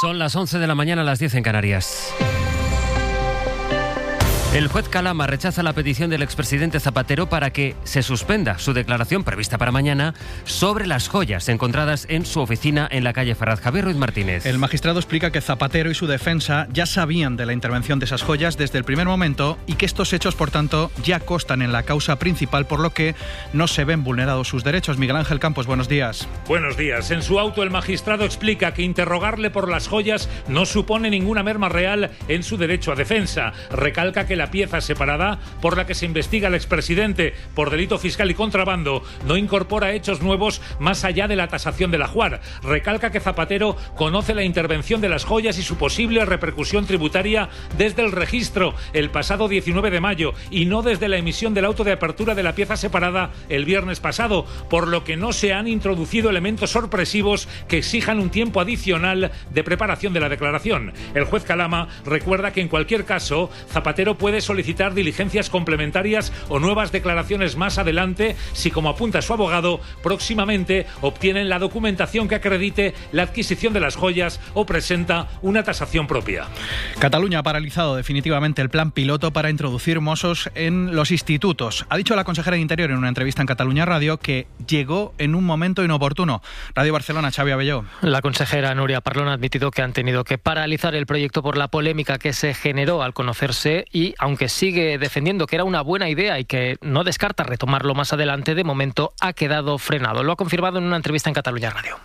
Son las 11 de la mañana, las 10 en Canarias. El juez Calama rechaza la petición del expresidente Zapatero para que se suspenda su declaración prevista para mañana sobre las joyas encontradas en su oficina en la calle Ferraz. Javier Ruiz Martínez. El magistrado explica que Zapatero y su defensa ya sabían de la intervención de esas joyas desde el primer momento y que estos hechos, por tanto, ya constan en la causa principal, por lo que no se ven vulnerados sus derechos. Miguel Ángel Campos, buenos días. Buenos días. En su auto, el magistrado explica que interrogarle por las joyas no supone ninguna merma real en su derecho a defensa. Recalca que la pieza separada por la que se investiga al expresidente por delito fiscal y contrabando no incorpora hechos nuevos más allá de la tasación del ajuar. Recalca que Zapatero conoce la intervención de las joyas y su posible repercusión tributaria desde el registro el pasado 19 de mayo y no desde la emisión del auto de apertura de la pieza separada el viernes pasado, por lo que no se han introducido elementos sorpresivos que exijan un tiempo adicional de preparación de la declaración. El juez Calama recuerda que en cualquier caso Zapatero puede solicitar diligencias complementarias o nuevas declaraciones más adelante si, como apunta su abogado, próximamente obtienen la documentación que acredite la adquisición de las joyas o presenta una tasación propia. Cataluña ha paralizado definitivamente el plan piloto para introducir mossos en los institutos. Ha dicho la consejera de Interior en una entrevista en Cataluña Radio que llegó en un momento inoportuno. Radio Barcelona, Xavi Abelló. La consejera Núria Parlon ha admitido que han tenido que paralizar el proyecto por la polémica que se generó al conocerse y, aunque sigue defendiendo que era una buena idea y que no descarta retomarlo más adelante, de momento ha quedado frenado. Lo ha confirmado en una entrevista en Catalunya Radio.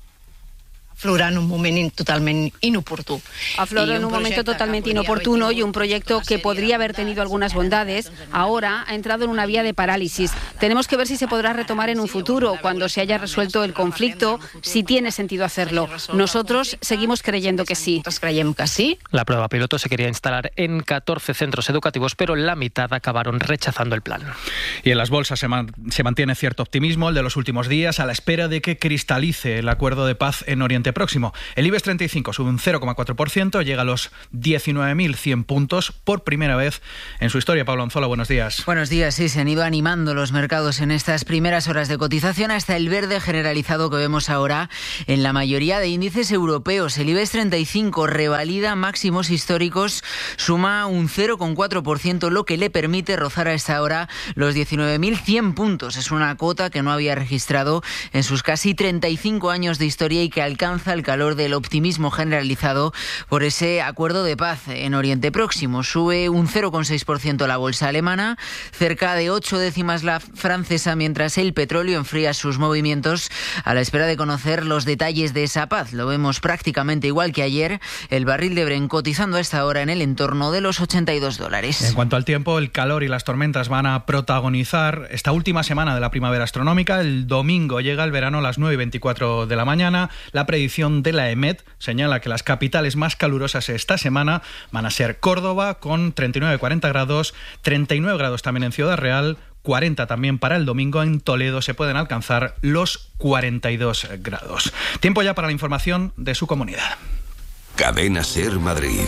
Aflora en un moment totalment inoportú. Aflora en un momento totalmente inoportuno y un proyecto que podría haber tenido algunas bondades, ahora ha entrado en una vía de parálisis. Tenemos que ver si se podrá retomar en un futuro, cuando se haya resuelto el conflicto, si tiene sentido hacerlo. Nosotros seguimos creyendo que sí. La prueba piloto se quería instalar en 14 centros educativos, pero la mitad acabaron rechazando el plan. Y en las bolsas se mantiene cierto optimismo, el de los últimos días, a la espera de que cristalice el acuerdo de paz en Oriente Próximo. El IBEX 35 sube un 0,4%, llega a los 19.100 puntos por primera vez en su historia. Pablo Anzola, buenos días. Buenos días, sí, se han ido animando los mercados en estas primeras horas de cotización hasta el verde generalizado que vemos ahora en la mayoría de índices europeos. El IBEX 35 revalida máximos históricos, suma un 0,4%, lo que le permite rozar a esta hora los 19.100 puntos. Es una cota que no había registrado en sus casi 35 años de historia y que alcanza el calor del optimismo generalizado por ese acuerdo de paz en Oriente Próximo. Sube un 0,6% la bolsa alemana, cerca de 8 décimas la francesa, mientras el petróleo enfría sus movimientos a la espera de conocer los detalles de esa paz. Lo vemos prácticamente igual que ayer, el barril de Brent cotizando a esta hora en el entorno de los $82. En cuanto al tiempo, el calor y las tormentas van a protagonizar esta última semana de la primavera astronómica. El domingo llega el verano a las 9:24 de la mañana. La predicción de la EMET señala que las capitales más calurosas esta semana van a ser Córdoba con 39-40 grados, 39 grados también en Ciudad Real, 40 también para el domingo. En Toledo se pueden alcanzar los 42 grados. Tiempo ya para la información de su comunidad. Cadena SER Madrid.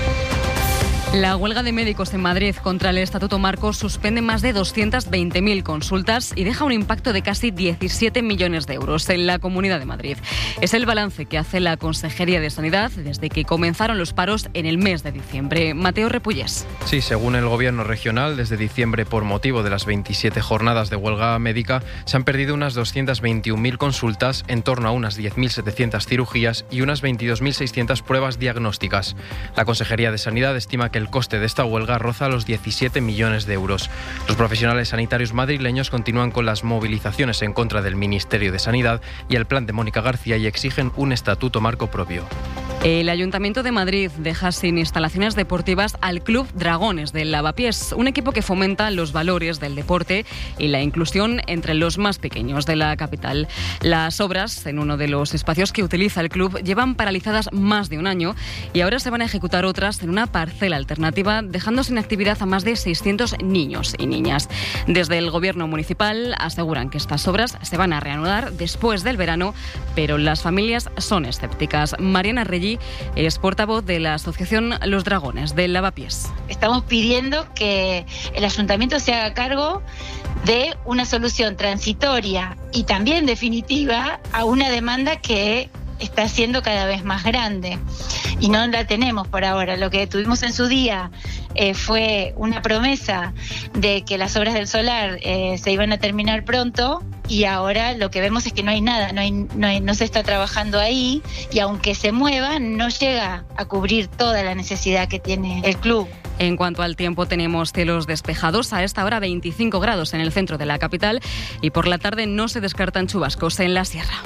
La huelga de médicos en Madrid contra el Estatuto Marco suspende más de 220.000 consultas y deja un impacto de casi 17 millones de euros en la Comunidad de Madrid. Es el balance que hace la Consejería de Sanidad desde que comenzaron los paros en el mes de diciembre. Mateo Repullés. Sí, según el Gobierno regional, desde diciembre, por motivo de las 27 jornadas de huelga médica, se han perdido unas 221.000 consultas, en torno a unas 10.700 cirugías y unas 22.600 pruebas diagnósticas. La Consejería de Sanidad estima que el coste de esta huelga roza los 17 millones de euros. Los profesionales sanitarios madrileños continúan con las movilizaciones en contra del Ministerio de Sanidad y el plan de Mónica García y exigen un estatuto marco propio. El Ayuntamiento de Madrid deja sin instalaciones deportivas al Club Dragones del Lavapiés, un equipo que fomenta los valores del deporte y la inclusión entre los más pequeños de la capital. Las obras en uno de los espacios que utiliza el club llevan paralizadas más de un año y ahora se van a ejecutar otras en una parcela alternativa, dejando sin actividad a más de 600 niños y niñas. Desde el Gobierno municipal aseguran que estas obras se van a reanudar después del verano, pero las familias son escépticas. Mariana Reggi es portavoz de la asociación Los Dragones del Lavapiés. Estamos pidiendo que el ayuntamiento se haga cargo de una solución transitoria y también definitiva a una demanda que está siendo cada vez más grande y no la tenemos por ahora. Lo que tuvimos en su día fue una promesa de que las obras del solar se iban a terminar pronto, y ahora lo que vemos es que no hay nada, no se está trabajando ahí, y aunque se mueva no llega a cubrir toda la necesidad que tiene el club. En cuanto al tiempo, tenemos cielos despejados, a esta hora 25 grados en el centro de la capital, y por la tarde no se descartan chubascos en la sierra.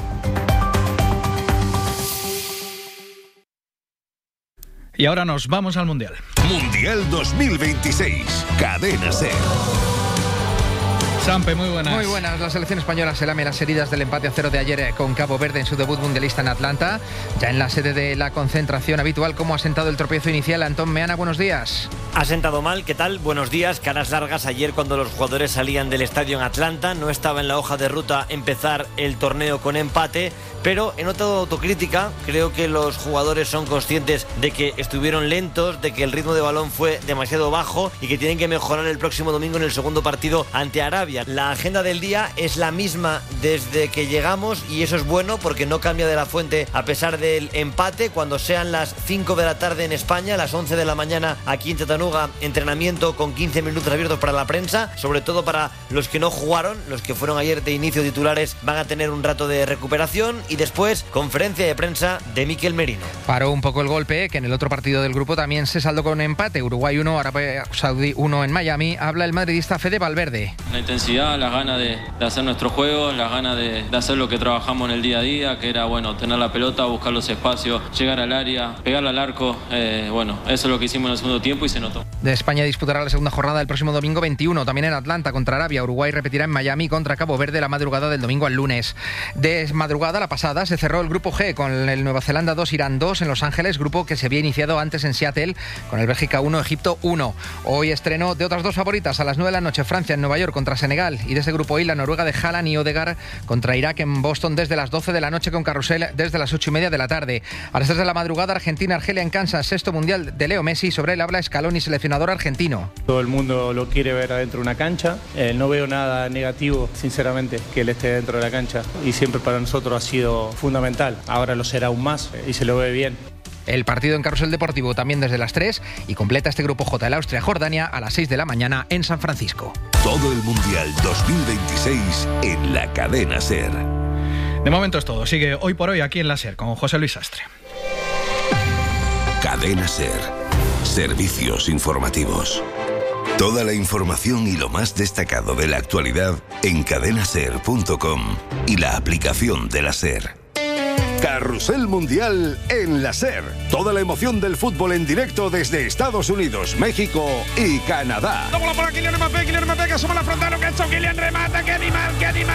Y ahora nos vamos al Mundial. Mundial 2026, Cadena SER. Sampe, muy buenas. Muy buenas. La selección española se lame las heridas del empate a 0 de ayer con Cabo Verde en su debut mundialista en Atlanta. Ya en la sede de la concentración habitual, ¿cómo ha sentado el tropiezo inicial? Antón Meana, buenos días. Ha sentado mal, ¿qué tal? Buenos días. Caras largas ayer cuando los jugadores salían del estadio en Atlanta. No estaba en la hoja de ruta empezar el torneo con empate, pero he notado autocrítica. Creo que los jugadores son conscientes de que estuvieron lentos, de que el ritmo de balón fue demasiado bajo y que tienen que mejorar el próximo domingo en el segundo partido ante Arabia. La agenda del día es la misma desde que llegamos, y eso es bueno porque no cambia de la fuente a pesar del empate. Cuando sean las 5 de la tarde en España, las 11 de la mañana aquí en Chattanooga, entrenamiento con 15 minutos abiertos para la prensa, sobre todo para los que no jugaron, los que fueron ayer de inicio titulares van a tener un rato de recuperación, y después conferencia de prensa de Mikel Merino. Paró un poco el golpe, que en el otro partido del grupo también se saldó con empate. Uruguay 1, Arabia Saudí 1 en Miami. Habla el madridista Fede Valverde. La intensidad, las ganas de hacer nuestro juego, las ganas de hacer lo que trabajamos en el día a día, que era tener la pelota, buscar los espacios, llegar al área, pegarle al arco. Eso es lo que hicimos en el segundo tiempo y se notó. De España disputará la segunda jornada el próximo domingo 21, también en Atlanta contra Arabia. Uruguay repetirá en Miami contra Cabo Verde la madrugada del domingo al lunes. De madrugada, la pasada, se cerró el grupo G con el Nueva Zelanda 2, Irán 2 en Los Ángeles, grupo que se había iniciado antes en Seattle con el Bélgica 1, Egipto 1. Hoy estreno de otras dos favoritas a las 9 de la noche, Francia en Nueva York contra Senegal, y de ese grupo I, la Noruega de Haaland y Odegaard contra Irak en Boston desde las 12 de la noche, con carrusel desde las 8:30 de la tarde. A las 3 de la madrugada, Argentina-Argelia en Kansas, sexto mundial de Leo Messi. Sobre él habla Scaloni, seleccionador argentino. Todo el mundo lo quiere ver adentro de una cancha. No veo nada negativo, sinceramente, que él esté dentro de la cancha, y siempre para nosotros ha sido fundamental. Ahora lo será aún más y se lo ve bien. El partido en Carrusel Deportivo también desde las 3, y completa este grupo J, el Austria-Jordania a las 6 de la mañana en San Francisco. Todo el Mundial 2026 en la Cadena SER. De momento es todo. Sigue Hoy por Hoy aquí en la SER con José Luis Sastre. Cadena SER. Servicios informativos. Toda la información y lo más destacado de la actualidad en cadenaser.com y la aplicación de la SER. Carrusel Mundial en la SER. Toda la emoción del fútbol en directo desde Estados Unidos, México y Canadá. Tómala por aquí, Kylian Mbappé, que asoma la frontal, lo que ha hecho Kylian, remata, qué animal,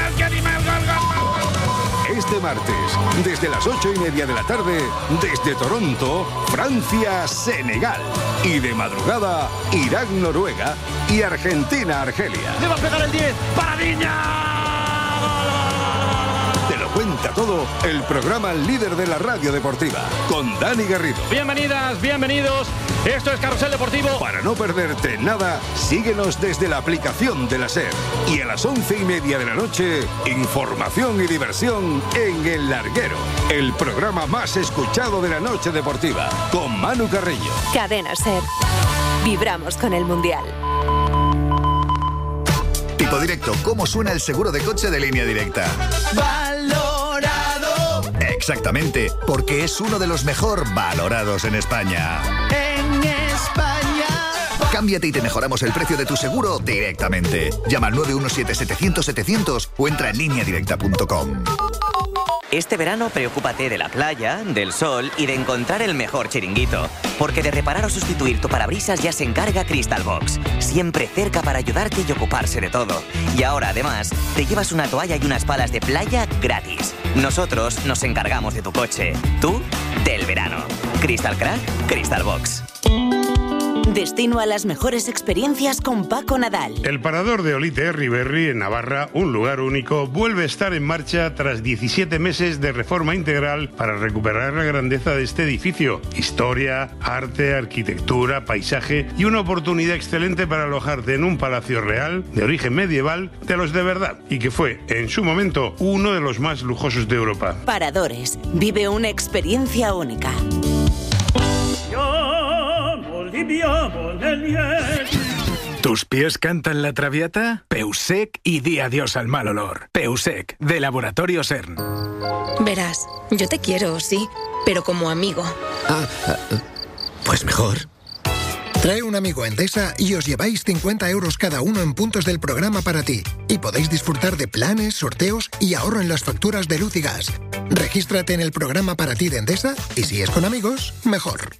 gol. Este martes, desde las 8:30 de la tarde, desde Toronto, Francia-Senegal. Y de madrugada, Irak-Noruega y Argentina-Argelia. Le va a pegar el 10, Paradiña. Te lo cuenta todo el programa líder de la radio deportiva, con Dani Garrido. Bienvenidas, bienvenidos. Esto es Carrusel Deportivo. Para no perderte nada, síguenos desde la aplicación de la SER. Y a las 11:30 de la noche, información y diversión en El Larguero, el programa más escuchado de la noche deportiva, con Manu Carreño. Cadena SER. Vibramos con el Mundial. Tipo Directo, ¿cómo suena el seguro de coche de Línea Directa? Valorado. Exactamente, porque es uno de los mejor valorados en España. En España. Cámbiate y te mejoramos el precio de tu seguro directamente. Llama al 917-700-700 o entra en lineadirecta.com. Este verano preocúpate de la playa, del sol y de encontrar el mejor chiringuito. Porque de reparar o sustituir tu parabrisas ya se encarga Crystal Box. Siempre cerca para ayudarte y ocuparse de todo. Y ahora, además, te llevas una toalla y unas palas de playa gratis. Nosotros nos encargamos de tu coche. Tú, del verano. Crystal Crack, Crystal Box. Destino a las mejores experiencias con Paco Nadal. El parador de Olite Herriberri, en Navarra, un lugar único, vuelve a estar en marcha tras 17 meses de reforma integral para recuperar la grandeza de este edificio. Historia, arte, arquitectura, paisaje y una oportunidad excelente para alojarte en un palacio real de origen medieval de los de verdad y que fue, en su momento, uno de los más lujosos de Europa. Paradores. Vive una experiencia única. ¿Tus pies cantan la traviata? Peusec y di adiós al mal olor. Peusec, de Laboratorio CERN. Verás, yo te quiero, sí, pero como amigo. Pues mejor. Trae un amigo a Endesa y os lleváis 50 euros cada uno en puntos del programa para ti. Y podéis disfrutar de planes, sorteos y ahorro en las facturas de luz y gas. Regístrate en el programa para ti de Endesa y si es con amigos, mejor.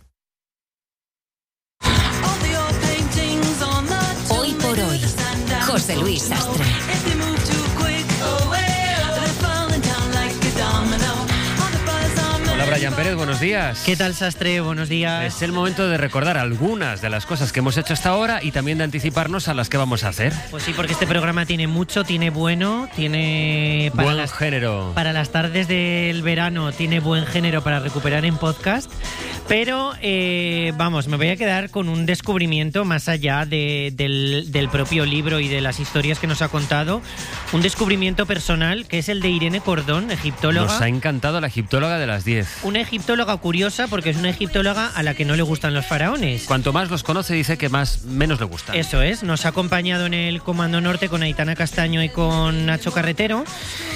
Hoy por hoy, José Luis Sastre. Hola Brian Pérez, buenos días. ¿Qué tal, Sastre? Buenos días. Es el momento de recordar algunas de las cosas que hemos hecho hasta ahora y también de anticiparnos a las que vamos a hacer. Pues sí, porque este programa tiene mucho, tiene bueno, tiene... Buen género. Para las tardes del verano tiene buen género para recuperar en podcast. Pero, vamos, me voy a quedar con un descubrimiento más allá del propio libro y de las historias que nos ha contado. Un descubrimiento personal que es el de Irene Cordón, egiptóloga. Nos ha encantado la egiptóloga de las 10. Una egiptóloga curiosa porque es una egiptóloga a la que no le gustan los faraones. Cuanto más los conoce, dice que menos le gustan. Eso es, nos ha acompañado en el Comando Norte con Aitana Castaño y con Nacho Carretero.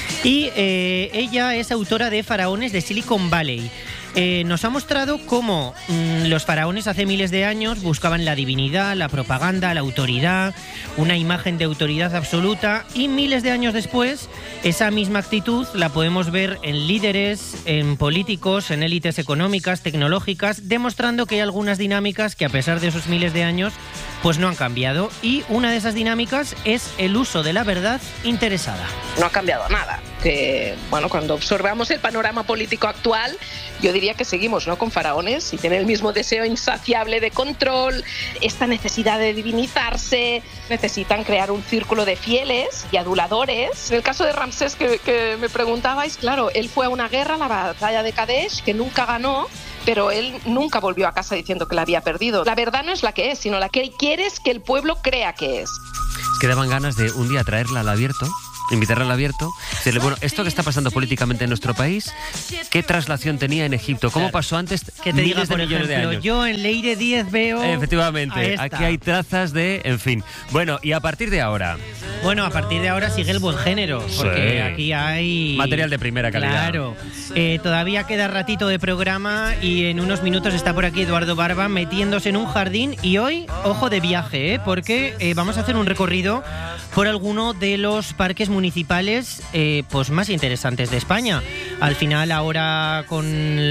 Y ella es autora de Faraones de Silicon Valley. Nos ha mostrado cómo los faraones hace miles de años buscaban la divinidad, la propaganda, la autoridad, una imagen de autoridad absoluta, y miles de años después esa misma actitud la podemos ver en líderes, en políticos, en élites económicas, tecnológicas, demostrando que hay algunas dinámicas que a pesar de esos miles de años pues no han cambiado, y una de esas dinámicas es el uso de la verdad interesada. No ha cambiado nada. Que, bueno, cuando observamos el panorama político actual, yo diría que seguimos, ¿no?, con faraones y tienen el mismo deseo insaciable de control, esta necesidad de divinizarse, necesitan crear un círculo de fieles y aduladores. En el caso de Ramsés que me preguntabais, claro, él fue a una guerra, la batalla de Kadesh, que nunca ganó, pero él nunca volvió a casa diciendo que la había perdido. La verdad no es la que es, sino la que él quiere es que el pueblo crea que es. Es que daban ganas de un día traerla al abierto, invitarla al abierto, decirle, bueno, esto que está pasando políticamente en nuestro país, ¿qué traslación tenía en Egipto? ¿Cómo pasó antes? Que te diga, miles de por millones ejemplo, de años? yo en Leire 10 veo... Efectivamente, aquí hay trazas de... En fin. Bueno, y a partir de ahora... Bueno, a partir de ahora sigue el buen género, porque sí, aquí hay... material de primera calidad. Claro. Todavía queda ratito de programa y en unos minutos está por aquí Eduardo Barba metiéndose en un jardín, y hoy, ojo de viaje, porque vamos a hacer un recorrido por alguno de los parques municipales pues más interesantes de España. Al final, ahora con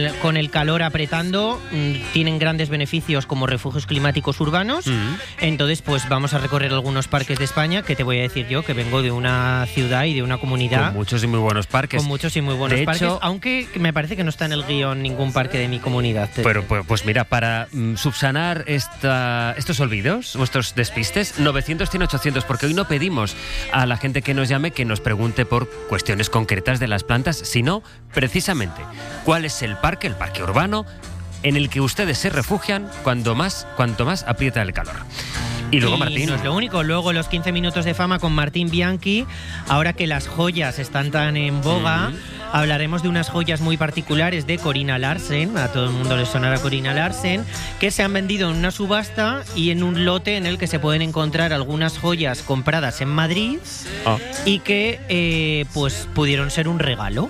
el calor apretando, tienen grandes beneficios como refugios climáticos urbanos. Entonces, pues vamos a recorrer algunos parques de España, que te voy a decir yo, que vengo de una ciudad y de una comunidad con muchos y muy buenos parques. Con muchos y muy buenos parques, hecho, aunque me parece que no está en el guión ningún parque de mi comunidad. Pero pues mira, para subsanar estos olvidos, nuestros despistes, 900-100-800, porque hoy no pedimos a la gente que nos llame que nos pregunte por cuestiones concretas de las plantas, sino precisamente cuál es el parque urbano en el que ustedes se refugian cuanto más aprieta el calor. Y luego Martín. No es lo único, luego los 15 minutos de fama con Martín Bianchi. Ahora que las joyas están tan en boga, hablaremos de unas joyas muy particulares de Corina Larsen. A todo el mundo le sonará Corina Larsen, que se han vendido en una subasta y en un lote en el que se pueden encontrar algunas joyas compradas en Madrid y que pues pudieron ser un regalo.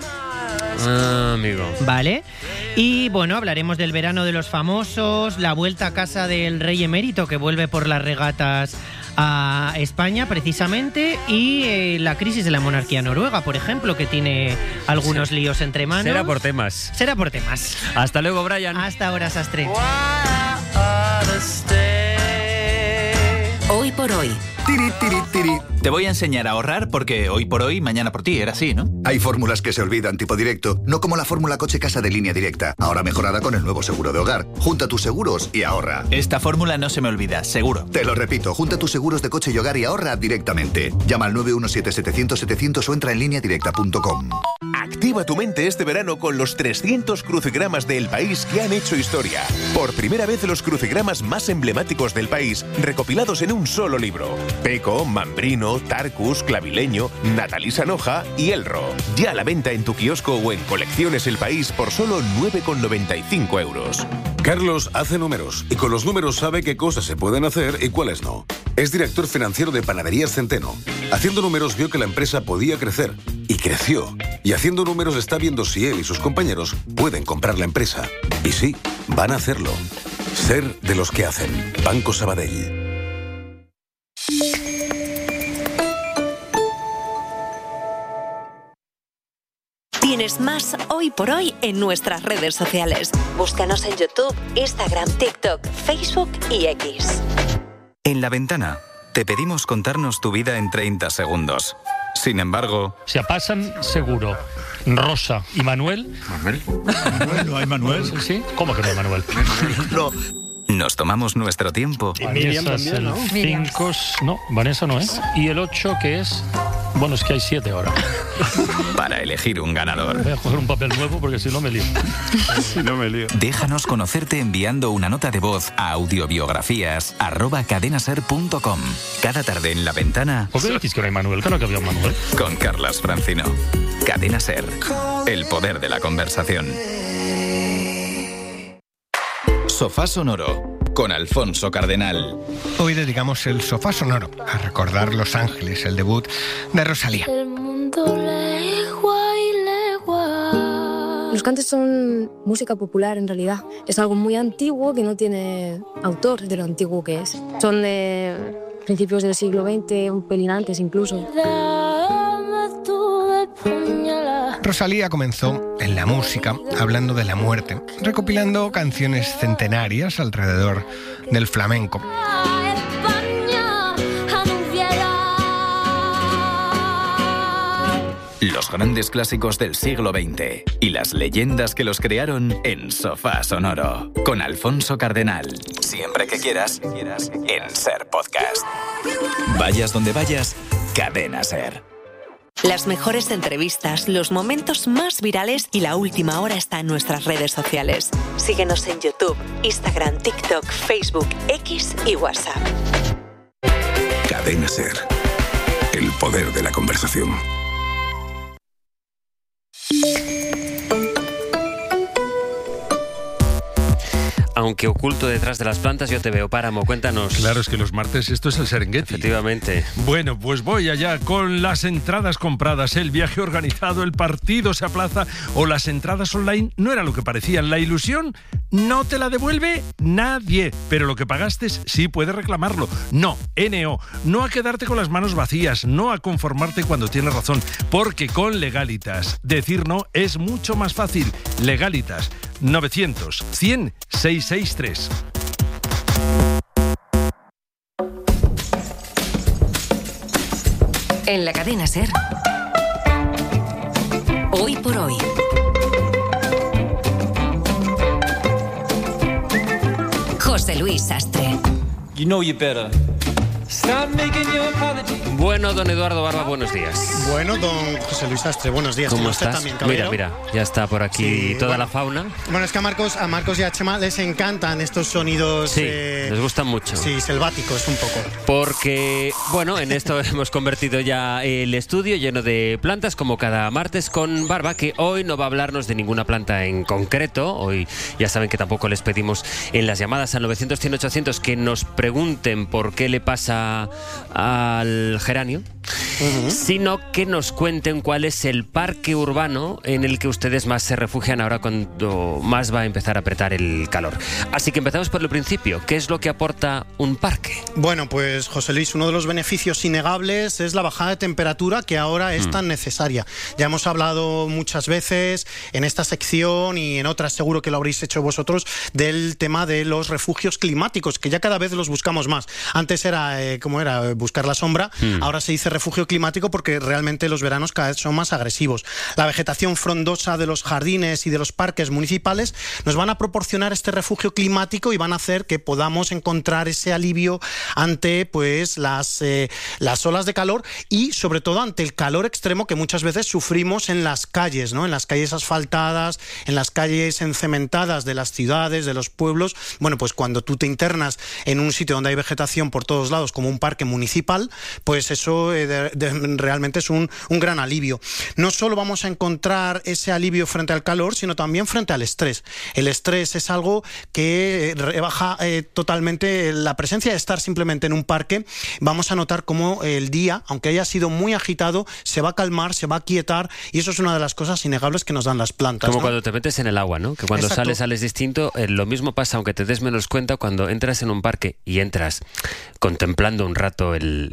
Amigo. Vale. Y bueno, hablaremos del verano de los famosos, la vuelta a casa del rey emérito que vuelve por las regatas a España precisamente, y la crisis de la monarquía noruega, por ejemplo, que tiene algunos líos entre manos. Será por temas. Hasta luego, Brian. Hasta ahora, Sastre. Hoy por hoy, Tiri, tiri, tiri. Te voy a enseñar a ahorrar porque hoy por hoy, mañana por ti, era así, ¿no? Hay fórmulas que se olvidan tipo directo, no como la fórmula coche-casa de Línea Directa, ahora mejorada con el nuevo seguro de hogar. Junta tus seguros y ahorra. Esta fórmula no se me olvida, seguro. Te lo repito, junta tus seguros de coche y hogar y ahorra directamente. Llama al 917-700-700 o entra en lineadirecta.com. Activa tu mente este verano con los 300 crucigramas del país que han hecho historia. Por primera vez los crucigramas más emblemáticos del país recopilados en un solo libro. Peco, Mambrino, Tarcus, Clavileño, Natalí Sanoja y Elro. Ya a la venta en tu kiosco o en Colecciones El País por solo 9,95 euros. Carlos hace números y con los números sabe qué cosas se pueden hacer y cuáles no. Es director financiero de Panaderías Centeno. Haciendo números vio que la empresa podía crecer y creció. Y haciendo números está viendo si él y sus compañeros pueden comprar la empresa. Y sí, van a hacerlo. Ser de los que hacen. Banco Sabadell. Tienes más Hoy por Hoy en nuestras redes sociales. Búscanos en YouTube, Instagram, TikTok, Facebook y X. En La Ventana te pedimos contarnos tu vida en 30 segundos. Sin embargo... Se pasan seguro Rosa y Manuel. ¿Manuel? ¿No hay Manuel? Sí. ¿Cómo que no hay Manuel? No. Nos tomamos nuestro tiempo. Y Miriam también, ¿no? 5, no, Vanessa no es. Y el 8 que es... Bueno, es que hay 7 ahora. Para elegir un ganador. Voy a coger un papel nuevo porque si no me lío. Déjanos conocerte enviando una nota de voz a audiobiografías@cadenaser.com. Cada tarde en La Ventana. ¿Por qué decís que no hay Manuel? Claro que había un Manuel. Con Carlas Francino. Cadena Ser. El poder de la conversación. Sofá Sonoro. Con Alfonso Cardenal. Hoy dedicamos el Sofá Sonoro a recordar Los Ángeles, el debut de Rosalía. El mundo legua y legua. Los cantes son música popular en realidad. Es algo muy antiguo que no tiene autor de lo antiguo que es. Son de principios del siglo XX, un pelín antes incluso. Rosalía comenzó en la música hablando de la muerte, recopilando canciones centenarias alrededor del flamenco. Los grandes clásicos del siglo XX y las leyendas que los crearon en Sofá Sonoro. Con Alfonso Cardenal. Siempre que quieras, en Ser Podcast. Vayas donde vayas, Cadena Ser. Las mejores entrevistas, los momentos más virales y la última hora está en nuestras redes sociales. Síguenos en YouTube, Instagram, TikTok, Facebook, X y WhatsApp. Cadena Ser. El poder de la conversación. Aunque oculto detrás de las plantas, yo te veo. Páramo, cuéntanos. Claro, es que los martes esto es el Serengeti. Efectivamente. Bueno, pues voy allá con las entradas compradas, el viaje organizado, el partido se aplaza o las entradas online no era lo que parecían. La ilusión no te la devuelve nadie, pero lo que pagaste sí puedes reclamarlo. No, NO, no a quedarte con las manos vacías, no a conformarte cuando tienes razón, porque con Legalitas decir no es mucho más fácil. Legalitas, 900 100 663. En la cadena Ser. Hoy por hoy. José Luis Sastre. You know you better. Stop making your apology. Bueno, don Eduardo Barba, buenos días. Bueno, don José Luis Sastre, buenos días. ¿Cómo usted estás? También, mira, ya está por aquí toda la fauna. Bueno, es que a Marcos y a Chema les encantan estos sonidos. Sí, les gustan mucho. Sí, selváticos un poco. Porque, bueno, en esto hemos convertido ya el estudio lleno de plantas, como cada martes con Barba, que hoy no va a hablarnos de ninguna planta en concreto. Hoy ya saben que tampoco les pedimos en las llamadas al 900 100 800 que nos pregunten por qué le pasa al geranio. sino que nos cuenten cuál es el parque urbano en el que ustedes más se refugian ahora cuando más va a empezar a apretar el calor. Así que empezamos por el principio. ¿Qué es lo que aporta un parque? Bueno, pues José Luis, uno de los beneficios innegables es la bajada de temperatura que ahora es tan necesaria. Ya hemos hablado muchas veces en esta sección y en otras, seguro que lo habréis hecho vosotros, del tema de los refugios climáticos, que ya cada vez los buscamos más. Antes era, ¿cómo era? Buscar la sombra. Ahora se dice refugio climático porque realmente los veranos cada vez son más agresivos. La vegetación frondosa de los jardines y de los parques municipales nos van a proporcionar este refugio climático y van a hacer que podamos encontrar ese alivio ante pues las olas de calor y sobre todo ante el calor extremo que muchas veces sufrimos en las calles, ¿no? En las calles asfaltadas, en las calles encementadas de las ciudades, de los pueblos. Bueno, pues cuando tú te internas en un sitio donde hay vegetación por todos lados, como un parque municipal, pues eso realmente es un gran alivio. No solo vamos a encontrar ese alivio frente al calor, sino también frente al estrés. El estrés es algo que rebaja totalmente la presencia de estar simplemente en un parque. Vamos a notar cómo el día, aunque haya sido muy agitado, se va a calmar, se va a quietar, y eso es una de las cosas innegables que nos dan las plantas. Como ¿no? cuando te metes en el agua, ¿no? Que cuando sales distinto. Lo mismo pasa, aunque te des menos cuenta, cuando entras en un parque y entras contemplando un rato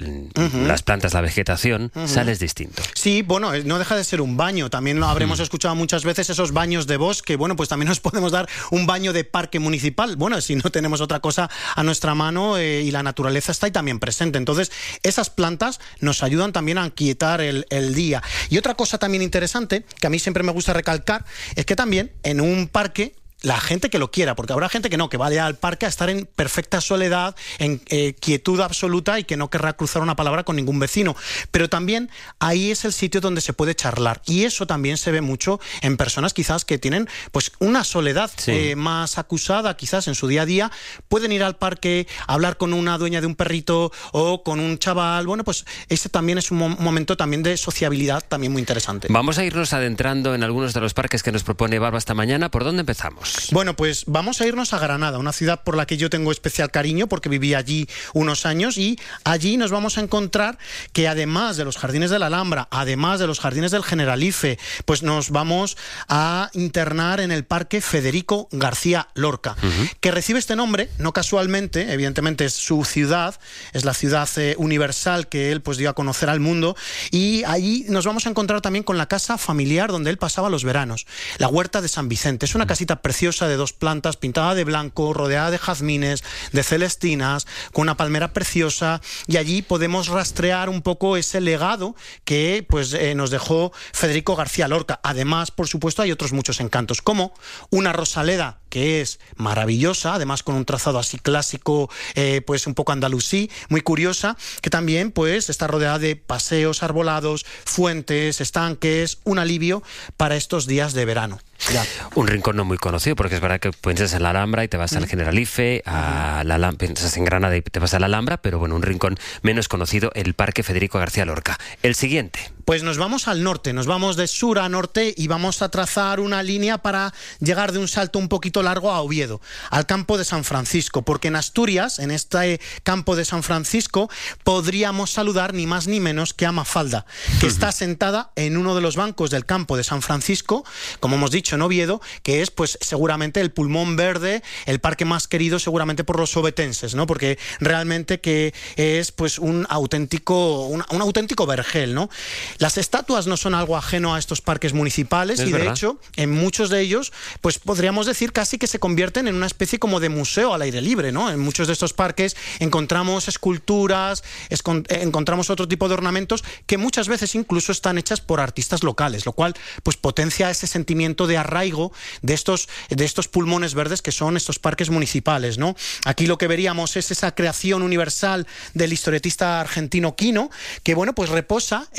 las plantas, la vegetación, sales distinto. Sí, bueno, no deja de ser un baño. También lo habremos escuchado muchas veces, esos baños de bosque. Bueno, pues también nos podemos dar un baño de parque municipal. Bueno, si no tenemos otra cosa a nuestra mano y la naturaleza está ahí también presente. Entonces, esas plantas nos ayudan también a quietar el día. Y otra cosa también interesante, que a mí siempre me gusta recalcar, es que también en un parque, la gente que lo quiera, porque habrá gente que no, que vaya al parque a estar en perfecta soledad, en quietud absoluta y que no querrá cruzar una palabra con ningún vecino. Pero también ahí es el sitio donde se puede charlar. Y eso también se ve mucho en personas quizás que tienen pues una soledad más acusada quizás en su día a día. Pueden ir al parque, hablar con una dueña de un perrito o con un chaval. Bueno, pues ese también es un momento también de sociabilidad también muy interesante. Vamos a irnos adentrando en algunos de los parques que nos propone Barba esta mañana. ¿Por dónde empezamos? Bueno, pues vamos a irnos a Granada, una ciudad por la que yo tengo especial cariño porque viví allí unos años, y allí nos vamos a encontrar que además de los jardines de la Alhambra, además de los jardines del Generalife, pues nos vamos a internar en el Parque Federico García Lorca, que recibe este nombre, no casualmente, evidentemente es su ciudad, es la ciudad universal que él pues dio a conocer al mundo, y allí nos vamos a encontrar también con la casa familiar donde él pasaba los veranos, la Huerta de San Vicente. Es una casita preciosa de 2 plantas, pintada de blanco, rodeada de jazmines, de celestinas, con una palmera preciosa, y allí podemos rastrear un poco ese legado que pues nos dejó Federico García Lorca. Además, por supuesto, hay otros muchos encantos, como una rosaleda que es maravillosa, además con un trazado así clásico, pues un poco andalusí, muy curiosa, que también pues está rodeada de paseos arbolados, fuentes, estanques, un alivio para estos días de verano. Ya. Un rincón no muy conocido, porque es verdad que piensas en la Alhambra y te vas al Generalife, piensas en Granada y te vas a la Alhambra, pero bueno, un rincón menos conocido, el Parque Federico García Lorca. El siguiente. Pues nos vamos al norte, nos vamos de sur a norte y vamos a trazar una línea para llegar de un salto un poquito largo a Oviedo, al campo de San Francisco, porque en Asturias, en este campo de San Francisco, podríamos saludar ni más ni menos que a Mafalda, que está sentada en uno de los bancos del campo de San Francisco, como hemos dicho, en Oviedo, que es pues seguramente el pulmón verde, el parque más querido seguramente por los ovetenses, ¿no? Porque realmente que es pues un auténtico vergel, ¿no? Las estatuas no son algo ajeno a estos parques municipales y de hecho en muchos de ellos pues podríamos decir casi que se convierten en una especie como de museo al aire libre, ¿no? En muchos de estos parques encontramos esculturas, encontramos otro tipo de ornamentos que muchas veces incluso están hechas por artistas locales, lo cual pues potencia ese sentimiento de arraigo de estos pulmones verdes que son estos parques municipales, ¿no? Aquí lo que veríamos es esa creación universal del historietista argentino Quino, que bueno, pues reposa esta Mafalda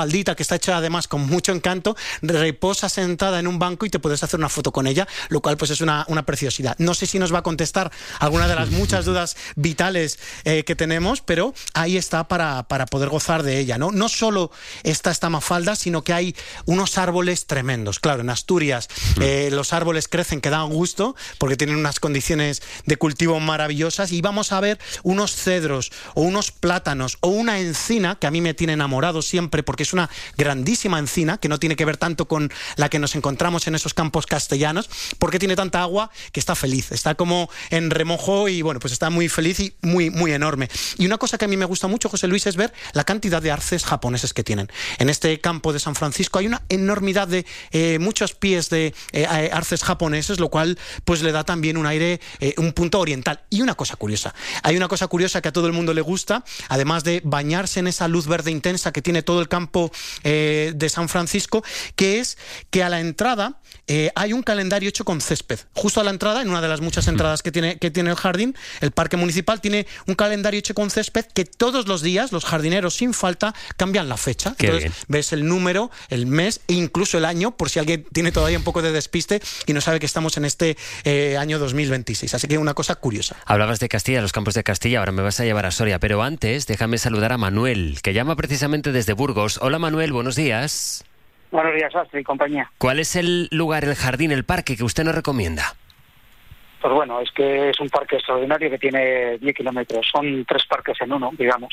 faldita que está hecha además con mucho encanto, reposa sentada en un banco y te puedes hacer una foto con ella, lo cual pues es una preciosidad. No sé si nos va a contestar alguna de las muchas dudas vitales que tenemos, pero ahí está para poder gozar de ella, ¿no? No solo está esta Mafalda, sino que hay unos árboles tremendos. Claro, en Asturias los árboles crecen que dan gusto porque tienen unas condiciones de cultivo maravillosas, y vamos a ver unos cedros o unos plátanos o una encina que a mí me tiene enamorado siempre, porque es una grandísima encina que no tiene que ver tanto con la que nos encontramos en esos campos castellanos, porque tiene tanta agua que está feliz, está como en remojo y bueno, pues está muy feliz y muy, muy enorme. Y una cosa que a mí me gusta mucho, José Luis, es ver la cantidad de arces japoneses que tienen. En este campo de San Francisco hay una enormidad de muchos pies de arces japoneses, lo cual pues le da también un aire, un punto oriental. Y una cosa curiosa, hay una cosa curiosa que a todo el mundo le gusta, además de bañarse en esa luz verde intensa que tiene todo el campo de San Francisco, que es que a la entrada hay un calendario hecho con césped. Justo a la entrada, en una de las muchas entradas que tiene el jardín, el parque municipal tiene un calendario hecho con césped que todos los días los jardineros sin falta cambian la fecha. Qué Entonces bien. ves el número, el mes e incluso el año, por si alguien tiene todavía un poco de despiste y no sabe que estamos en este año 2026. Así que una cosa curiosa. Hablabas de Castilla, los campos de Castilla, ahora me vas a llevar a Soria, pero antes déjame saludar a Manuel, que llama precisamente desde Burgos. Hola Manuel, buenos días. Buenos días, Astrid y compañía. ¿Cuál es el lugar, el jardín, el parque que usted nos recomienda? Pues bueno, es que es un parque extraordinario que tiene 10 kilómetros. Son 3 parques en uno, digamos.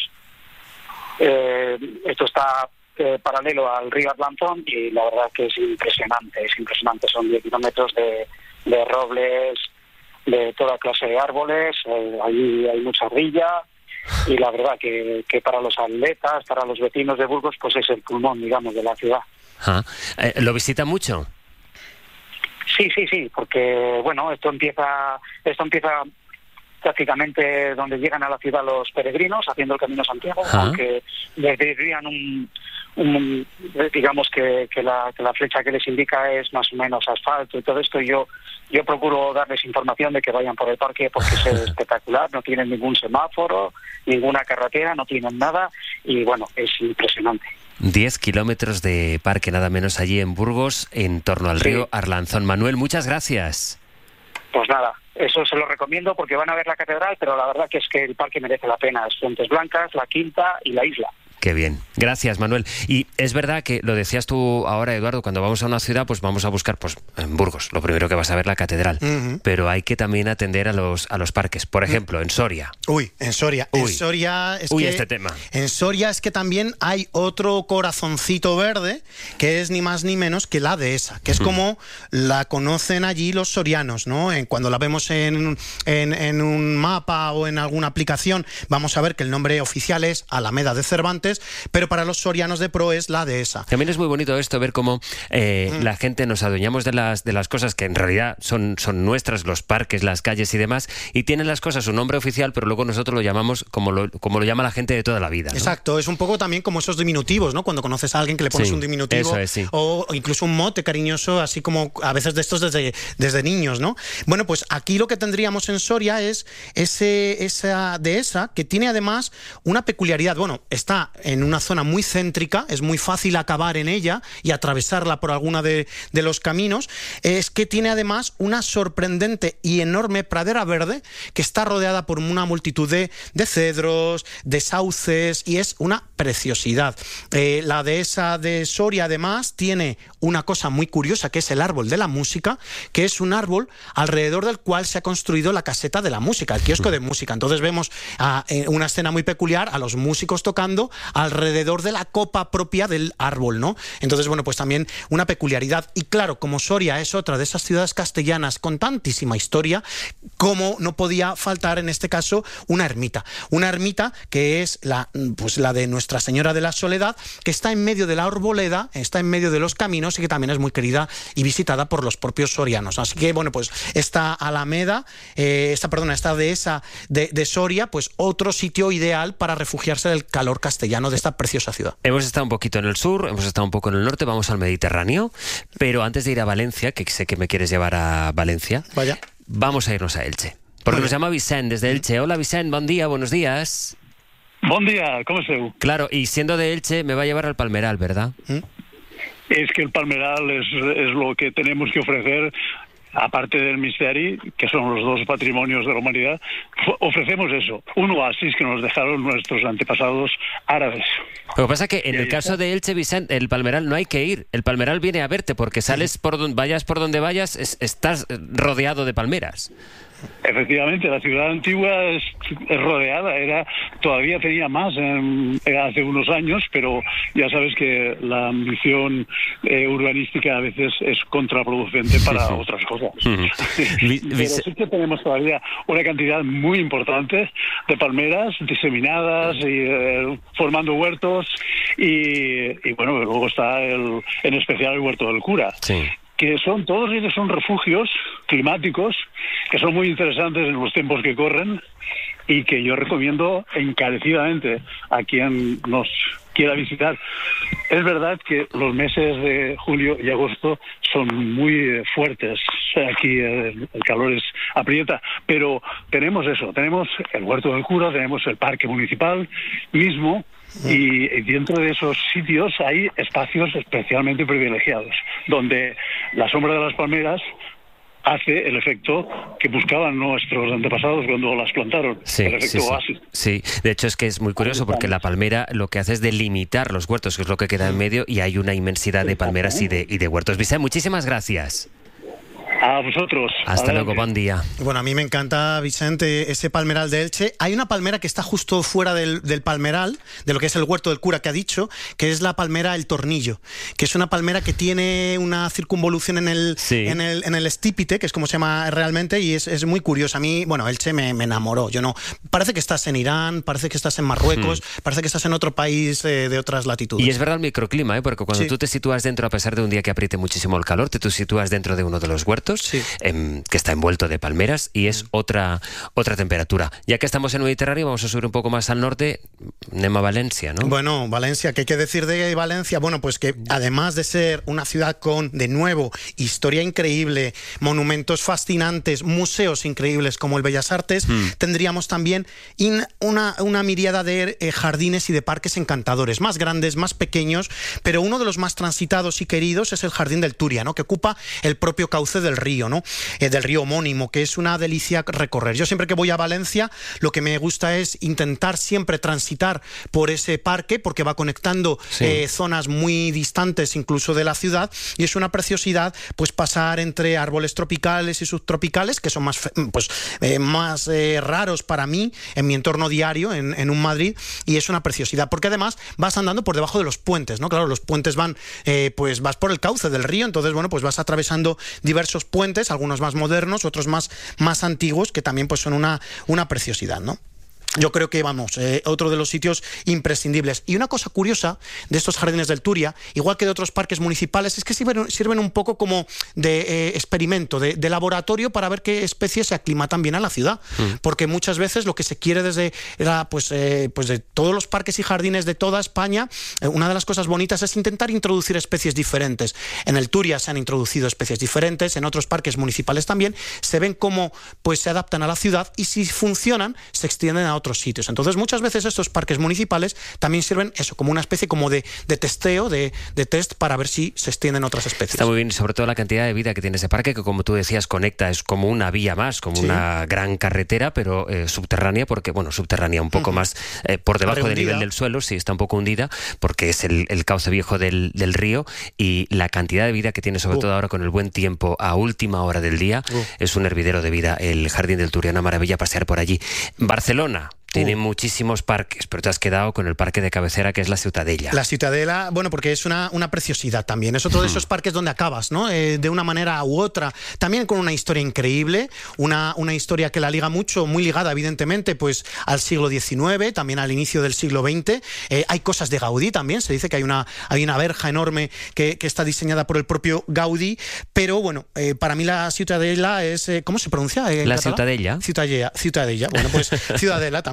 Esto está paralelo al río Arlanzón y la verdad que es impresionante. Son 10 kilómetros de robles, de toda clase de árboles. Allí hay mucha rilla y la verdad que para los atletas, para los vecinos de Burgos, pues es el pulmón, digamos, de la ciudad. ¿Lo visita mucho? Sí, porque bueno, esto empieza prácticamente donde llegan a la ciudad los peregrinos haciendo el Camino Santiago, aunque les desvían digamos que la flecha que les indica es más o menos asfalto y todo esto. Yo procuro darles información de que vayan por el parque porque es espectacular, no tienen ningún semáforo, ninguna carretera, no tienen nada y bueno, es impresionante. 10 kilómetros de parque, nada menos, allí en Burgos, en torno al río Arlanzón. Manuel, muchas gracias. Pues nada, eso se lo recomiendo porque van a ver la catedral, pero la verdad que es que el parque merece la pena. Es Fuentes Blancas, La Quinta y la isla. Qué bien. Gracias, Manuel. Y es verdad que lo decías tú ahora, Eduardo, cuando vamos a una ciudad, pues vamos a buscar, pues en Burgos, lo primero que vas a ver la catedral. Pero hay que también atender a los parques. Por ejemplo, en Soria. En Soria es que este tema. En Soria es que también hay otro corazoncito verde que es ni más ni menos que la dehesa, que es como la conocen allí los sorianos, ¿no? Cuando la vemos en un mapa o en alguna aplicación, vamos a ver que el nombre oficial es Alameda de Cervantes, pero para los sorianos de pro es la dehesa. También es muy bonito esto, ver cómo la gente nos adueñamos de las cosas que en realidad son nuestras, los parques, las calles y demás, y tienen las cosas su nombre oficial, pero luego nosotros lo llamamos como lo llama la gente de toda la vida, ¿no? Exacto, es un poco también como esos diminutivos, ¿no? Cuando conoces a alguien que le pones un diminutivo, eso es, sí. o incluso un mote cariñoso, así como a veces de estos desde niños, ¿no? Bueno, pues aquí lo que tendríamos en Soria es esa dehesa que tiene además una peculiaridad. Bueno, está en una zona muy céntrica, es muy fácil acabar en ella y atravesarla por alguna de los caminos. Es que tiene además una sorprendente y enorme pradera verde que está rodeada por una multitud de cedros, de sauces, y es una preciosidad. La dehesa de Soria además tiene una cosa muy curiosa, que es el árbol de la música, que es un árbol alrededor del cual se ha construido la caseta de la música, el kiosco de música. Entonces vemos una escena muy peculiar, a los músicos tocando alrededor de la copa propia del árbol, ¿no? Entonces, bueno, pues también una peculiaridad. Y claro, como Soria es otra de esas ciudades castellanas con tantísima historia, como no podía faltar en este caso una ermita que es la de Nuestra Señora de la Soledad, que está en medio de la arboleda, está en medio de los caminos y que también es muy querida y visitada por los propios sorianos. Así que, bueno, pues esta Alameda, esta dehesa de Soria, pues otro sitio ideal para refugiarse del calor castellano de esta preciosa ciudad. Hemos estado un poquito en el sur, hemos estado un poco en el norte, vamos al Mediterráneo, pero antes de ir a Valencia, que sé que me quieres llevar a Valencia, vamos a irnos a Elche. Porque nos llama Vicent desde Elche. Hola Vicent, buen día, buenos días. Buen día, ¿cómo estás? Claro, y siendo de Elche me va a llevar al Palmeral, ¿verdad? Es que el Palmeral es lo que tenemos que ofrecer, aparte del Misteri, que son los dos patrimonios de la humanidad. Ofrecemos eso, un oasis que nos dejaron nuestros antepasados árabes. Lo que pasa es que en el caso de Elche, Vicente, el Palmeral no hay que ir. El Palmeral viene a verte porque sales por donde vayas, estás rodeado de palmeras. Efectivamente, la ciudad antigua es rodeada, todavía tenía más hace unos años, pero ya sabes que la ambición urbanística a veces es contraproducente para otras cosas. Pero sí que tenemos todavía una cantidad muy importante de palmeras diseminadas y formando huertos y bueno, luego está en especial el Huerto del Cura. Sí. Que todos ellos son refugios climáticos que son muy interesantes en los tiempos que corren y que yo recomiendo encarecidamente a quien nos quiera visitar. Es verdad que los meses de julio y agosto son muy fuertes. Aquí el calor aprieta, pero tenemos eso, tenemos el Huerto del Cura, tenemos el Parque Municipal mismo. Y dentro de esos sitios hay espacios especialmente privilegiados, donde la sombra de las palmeras hace el efecto que buscaban nuestros antepasados cuando las plantaron, el efecto oasis. Sí, de hecho es que es muy curioso porque la palmera lo que hace es delimitar los huertos, que es lo que queda en medio, y hay una inmensidad de palmeras y de huertos. Vicente, muchísimas gracias. A vosotros. Hasta luego, buen día. Bueno, a mí me encanta, Vicente, ese palmeral de Elche. Hay una palmera que está justo fuera del palmeral, de lo que es el Huerto del Cura que ha dicho, que es la palmera El Tornillo, que es una palmera que tiene una circunvolución en el estípite, que es como se llama realmente, y es muy curiosa. A mí, bueno, Elche me enamoró. Parece que estás en Irán, parece que estás en Marruecos, parece que estás en otro país de otras latitudes. Y es verdad el microclima, porque cuando tú te sitúas dentro, a pesar de un día que apriete muchísimo el calor, tú sitúas dentro de uno de los huertos, que está envuelto de palmeras y es otra temperatura. Ya que estamos en Mediterráneo, vamos a subir un poco más al norte, Nema Valencia, ¿no? Bueno, Valencia, ¿qué hay que decir de Valencia? Bueno, pues que además de ser una ciudad con, de nuevo, historia increíble, monumentos fascinantes, museos increíbles como el Bellas Artes, tendríamos también una miríada de jardines y de parques encantadores, más grandes, más pequeños, pero uno de los más transitados y queridos es el Jardín del Turia, ¿no? Que ocupa el propio cauce del río, ¿no? Del río homónimo, que es una delicia recorrer. Yo siempre que voy a Valencia, lo que me gusta es intentar siempre transitar por ese parque, porque va conectando zonas muy distantes incluso de la ciudad, y es una preciosidad pues pasar entre árboles tropicales y subtropicales, que son más raros para mí en mi entorno diario en un Madrid, y es una preciosidad, porque además vas andando por debajo de los puentes, ¿no? Claro, los puentes pues vas por el cauce del río, entonces bueno, pues vas atravesando diversos puentes, algunos más modernos, otros más antiguos, que también pues son una preciosidad, ¿no? Yo creo que, otro de los sitios imprescindibles. Y una cosa curiosa de estos jardines del Turia, igual que de otros parques municipales, es que sirven un poco como de experimento, de laboratorio para ver qué especies se aclimatan bien a la ciudad. Porque muchas veces lo que se quiere desde de todos los parques y jardines de toda España, una de las cosas bonitas es intentar introducir especies diferentes. En el Turia se han introducido especies diferentes, en otros parques municipales también, se ven cómo pues se adaptan a la ciudad y si funcionan, se extienden a otros sitios. Entonces muchas veces estos parques municipales también sirven eso como una especie como de testeo, de test para ver si se extienden otras especies. Está muy bien, y sobre todo la cantidad de vida que tiene ese parque, que como tú decías conecta, es como una vía más, como una gran carretera, pero subterránea, porque subterránea un poco más por debajo del nivel del suelo, sí, está un poco hundida, porque es el cauce viejo del río, y la cantidad de vida que tiene, sobre todo ahora con el buen tiempo, a última hora del día, es un hervidero de vida. El Jardín del Turia, una maravilla pasear por allí. Barcelona tiene muchísimos parques, pero te has quedado con el parque de cabecera, que es la Ciutadella. La Ciutadella, porque es una preciosidad también. Es otro de esos parques donde acabas, ¿no? De una manera u otra. También con una historia increíble, una historia que la liga mucho, muy ligada, evidentemente, pues al siglo XIX, también al inicio del siglo XX. Hay cosas de Gaudí también. Se dice que hay una verja enorme que está diseñada por el propio Gaudí. Pero para mí la Ciutadella es... ¿cómo se pronuncia? La Ciutadella. Ciutadella. Bueno, pues Ciudadela también.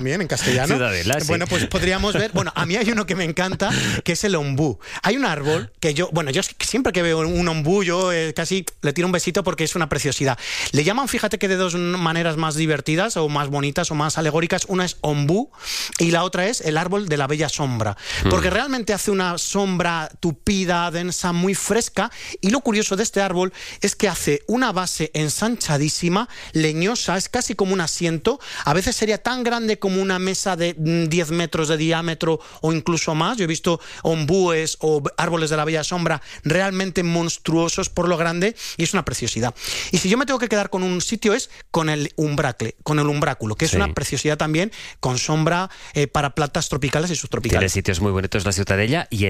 también, en castellano. Ciudadela, sí. Bueno, pues podríamos ver... Bueno, a mí hay uno que me encanta, que es el ombú. Hay un árbol que yo siempre que veo un ombú, yo casi le tiro un besito porque es una preciosidad. Le llaman, fíjate que de dos maneras más divertidas o más bonitas o más alegóricas. Una es ombú y la otra es el árbol de la bella sombra. Porque realmente hace una sombra tupida, densa, muy fresca. Y lo curioso de este árbol es que hace una base ensanchadísima, leñosa, es casi como un asiento. A veces sería tan grande como una mesa de 10 metros de diámetro o incluso más. Yo he visto ombúes o árboles de la bella sombra realmente monstruosos por lo grande y es una preciosidad. Y si yo me tengo que quedar con un sitio es con el umbráculo, que es una preciosidad también, con sombra para plantas tropicales y subtropicales. Tiene sitios muy bonitos la Ciutadella y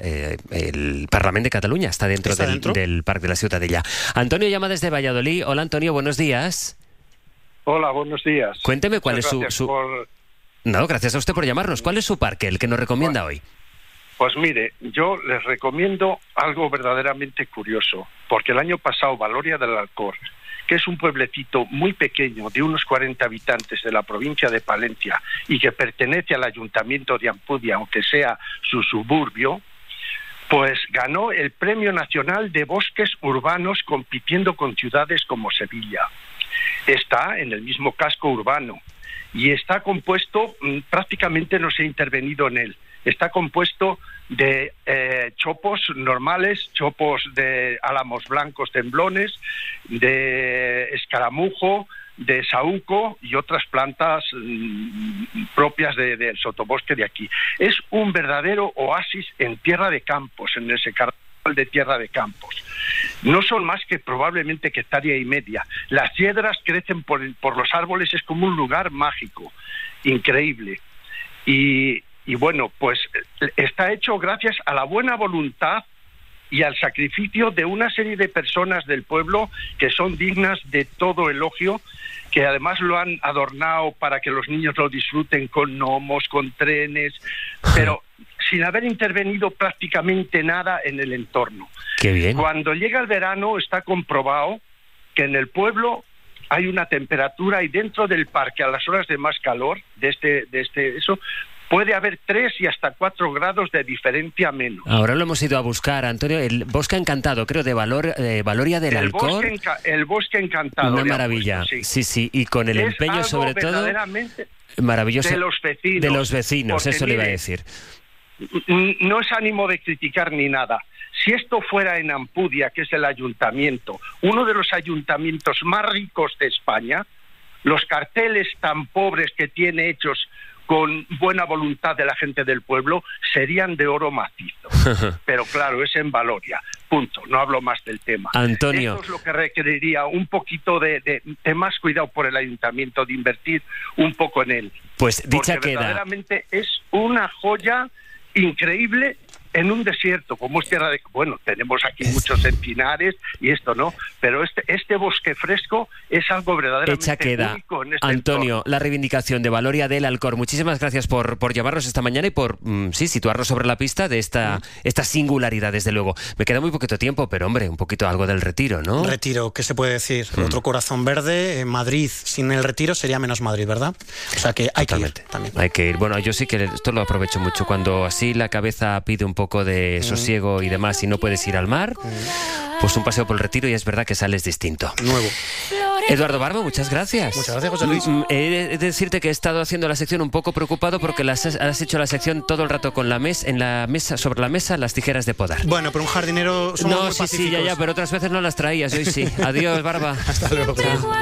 el Parlamento de Cataluña está dentro del Parque de la Ciutadella. Antonio llama desde Valladolid. Hola Antonio, buenos días. Hola, buenos días. Cuénteme cuál es su... No, gracias a usted por llamarnos. ¿Cuál es su parque, el que nos recomienda hoy? Pues mire, yo les recomiendo algo verdaderamente curioso, porque el año pasado Valoria del Alcor, que es un pueblecito muy pequeño de unos 40 habitantes de la provincia de Palencia y que pertenece al ayuntamiento de Ampudia, aunque sea su suburbio, pues ganó el Premio Nacional de Bosques Urbanos compitiendo con ciudades como Sevilla. Está en el mismo casco urbano y está compuesto, prácticamente no se ha intervenido en él, está compuesto de chopos normales, chopos de álamos blancos temblones, de escaramujo, de saúco y otras plantas propias del sotobosque de aquí. Es un verdadero oasis en tierra de campos, en ese carnaval de tierra de campos. No son más que probablemente hectárea y media. Las hiedras crecen por los árboles, es como un lugar mágico, increíble. Y bueno, pues está hecho gracias a la buena voluntad y al sacrificio de una serie de personas del pueblo que son dignas de todo elogio, que además lo han adornado para que los niños lo disfruten con gnomos, con trenes, pero sin haber intervenido prácticamente nada en el entorno. Qué bien. Cuando llega el verano está comprobado que en el pueblo hay una temperatura y dentro del parque a las horas de más calor, eso puede haber 3 y hasta 4 grados de diferencia menos. Ahora lo hemos ido a buscar, Antonio, el Bosque Encantado, creo, de Valoria del Alcor. El Bosque Encantado. Una maravilla, sí, y con el empeño sobre todo maravilloso de los vecinos. De los vecinos, porque, eso le iba a decir. No es ánimo de criticar ni nada. Si esto fuera en Ampudia, que es el ayuntamiento, uno de los ayuntamientos más ricos de España, los carteles tan pobres que tiene hechos con buena voluntad de la gente del pueblo, serían de oro macizo. Pero claro, es en Valoria. Punto. No hablo más del tema. Antonio. Esto es lo que requeriría un poquito de más cuidado por el ayuntamiento, de invertir un poco en él. Pues dicha porque queda. Verdaderamente es una joya increíble en un desierto, como es tierra de... Bueno, tenemos aquí muchos encinares y esto no, pero este bosque fresco es algo verdaderamente hecha queda. único en este Antonio, entorno. la reivindicación de Valoria del Alcor. Muchísimas gracias por llamarnos esta mañana y por situarnos sobre la pista de esta singularidad, desde luego. Me queda muy poquito tiempo, pero hombre, un poquito algo del Retiro, ¿no? Retiro, ¿qué se puede decir? Otro corazón verde. Madrid sin el Retiro sería menos Madrid, ¿verdad? O sea que hay que ir también. Hay que ir. Bueno, yo sí que esto lo aprovecho mucho. Cuando así la cabeza pide un poco de sosiego y demás y no puedes ir al mar, pues un paseo por el Retiro y es verdad que sales distinto. Nuevo. Eduardo Barba, muchas gracias. Muchas gracias, José Luis. He de decirte que he estado haciendo la sección un poco preocupado porque has hecho la sección todo el rato con sobre la mesa las tijeras de podar. Bueno, pero un jardinero somos muy pacíficos. Sí, ya, pero otras veces no las traías, hoy sí. Adiós, Barba. Hasta luego. Chao.